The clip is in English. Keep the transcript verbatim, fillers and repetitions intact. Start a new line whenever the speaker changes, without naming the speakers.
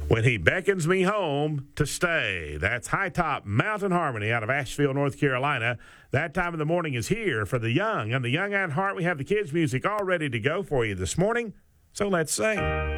When he beckons me home to stay. That's High Top Mountain Harmony out of Asheville, North Carolina. That time of the morning is here for the young. And the young at heart, we have the kids' music all ready to go for you this morning. So let's sing.